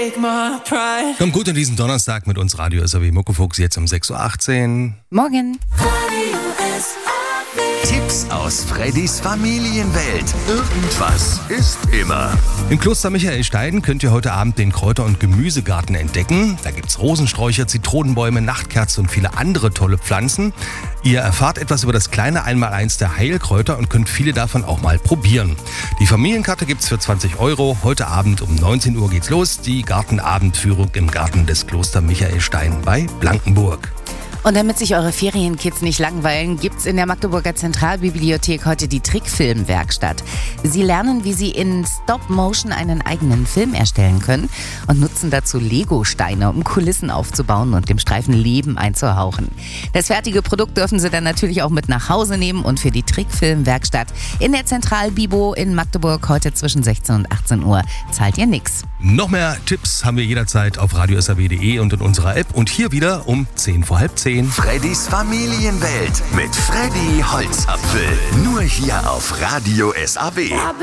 Kommt gut in diesen Donnerstag mit uns Radio SAW Muckefuchs jetzt um 6.18 Uhr. Morgen. Tipps aus Freddys Familienwelt. Irgendwas ist immer. Im Kloster Michaelstein könnt ihr heute Abend den Kräuter- und Gemüsegarten entdecken. Da gibt's Rosensträucher, Zitronenbäume, Nachtkerzen und viele andere tolle Pflanzen. Ihr erfahrt etwas über das kleine Einmaleins der Heilkräuter und könnt viele davon auch mal probieren. Die Familienkarte gibt's für 20 €. Heute Abend um 19 Uhr geht's los. Die Gartenabendführung im Garten des Kloster Michaelstein bei Blankenburg. Und damit sich eure Ferienkids nicht langweilen, gibt's in der Magdeburger Zentralbibliothek heute die Trickfilmwerkstatt. Sie lernen, wie sie in Stop-Motion einen eigenen Film erstellen können und nutzen dazu Lego-Steine, um Kulissen aufzubauen und dem Streifen Leben einzuhauchen. Das fertige Produkt dürfen sie dann natürlich auch mit nach Hause nehmen und für die Trickfilmwerkstatt in der Zentralbibo in Magdeburg heute zwischen 16 und 18 Uhr zahlt ihr nix. Noch mehr Tipps haben wir jederzeit auf radiosaw.de und in unserer App. Und hier wieder um 10:10. Freddys Familienwelt mit Freddy Holzapfel. Nur hier auf Radio SAW.